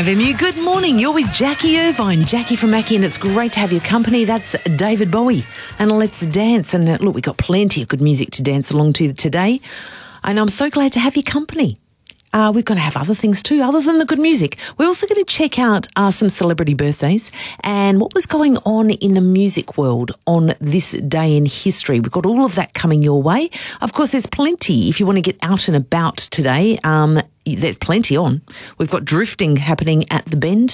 5MU, good morning. You're with Jackie Irvine, Jackie from Mackie, and it's great to have your company. That's David Bowie. And let's dance. And look, we've got plenty of good music to dance along to today. And I'm so glad to have your company. We're going to have other things too, other than the good music. We're also going to check out some celebrity birthdays and what was going on in the music world on this day in history. We've got all of that coming your way. Of course, there's plenty if you want to get out and about today. There's plenty on. We've got drifting happening at the Bend.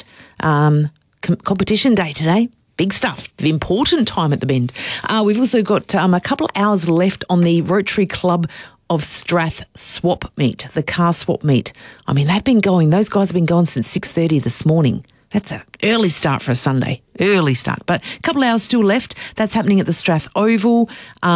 Competition day today. Big stuff. The important time at the Bend. We've also got a couple of hours left on the Rotary Club of Strath swap meet, the car swap meet. I mean, those guys have been going since 6:30 this morning. That's an early start for a Sunday. Early start. But a couple of hours still left. That's happening at the Strath Oval.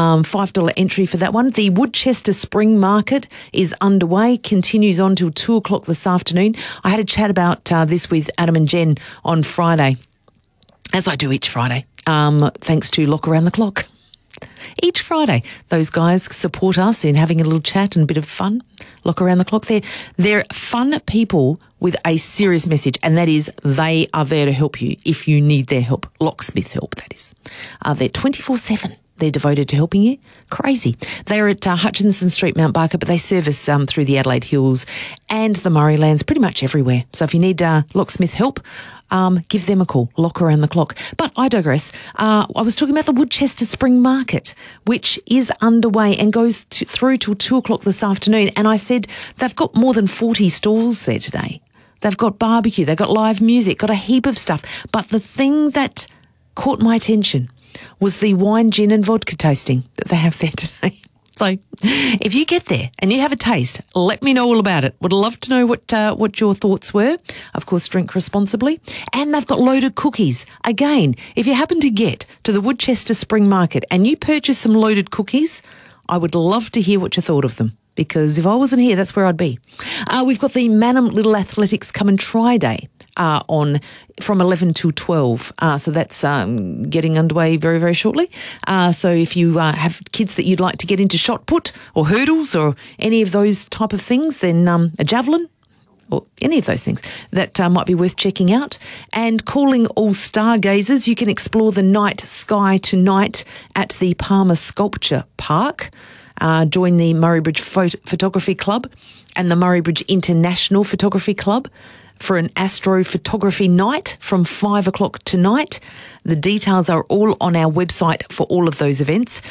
$5 entry for that one. The Woodchester Spring Market is underway, continues on till 2 o'clock this afternoon. I had a chat about this with Adam and Jen on Friday, as I do each Friday, thanks to Lock Around the Clock. Each Friday, those guys support us in having a little chat and a bit of fun. Lock Around the Clock. They're fun people with a serious message, and that is they are there to help you if you need their help. Locksmith help, that is. They're 24/7. They're devoted to helping you. Crazy. They're at Hutchinson Street, Mount Barker, but they service through the Adelaide Hills and the Murray Lands, pretty much everywhere. So if you need locksmith help, give them a call. Lock Around the Clock. But I digress. I was talking about the Woodchester Spring Market, which is underway and goes through till 2 o'clock this afternoon. And I said they've got more than 40 stalls there today. They've got barbecue, they've got live music, got a heap of stuff. But the thing that caught my attention was the wine, gin and vodka tasting that they have there today. So if you get there and you have a taste, let me know all about it. Would love to know what your thoughts were. Of course, drink responsibly. And they've got loaded cookies. Again, if you happen to get to the Woodchester Spring Market and you purchase some loaded cookies, I would love to hear what you thought of them. Because if I wasn't here, that's where I'd be. We've got the Mannum Little Athletics Come and Try Day on from 11 till 12. So that's getting underway very, very shortly. So if you have kids that you'd like to get into shot put or hurdles or any of those type of things, then a javelin or any of those things, that might be worth checking out. And calling all stargazers, you can explore the night sky tonight at the Palmer Sculpture Park. Join the Murray Bridge Photography Club and the Murray Bridge International Photography Club for an astrophotography night from 5 o'clock tonight. The details are all on our website for all of those events,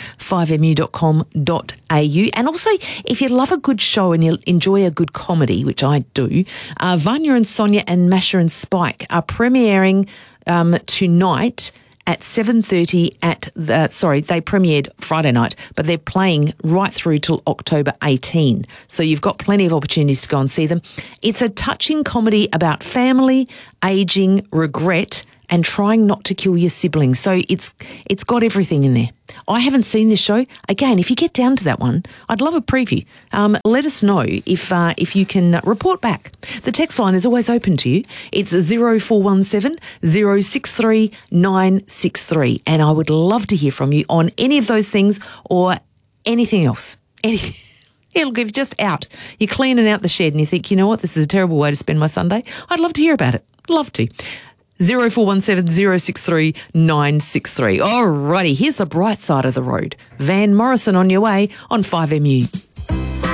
5mu.com.au. And also, if you love a good show and you enjoy a good comedy, which I do, Vanya and Sonia and Masha and Spike are premiering tonight at 7:30 they premiered Friday night, but they're playing right through till October 18. So you've got plenty of opportunities to go and see them. It's a touching comedy about family, ageing, regret, and trying not to kill your siblings. So it's got everything in there. I haven't seen this show. Again, if you get down to that one, I'd love a preview. Let us know if you can report back. The text line is always open to you. It's 0417 063 963. And I would love to hear from you on any of those things or anything else. It'll give you just out. You're cleaning out the shed and you think, you know what, this is a terrible way to spend my Sunday. I'd love to hear about it. Love to. 0417 063 963. Alrighty, here's the bright side of the road. Van Morrison on your way on 5MU.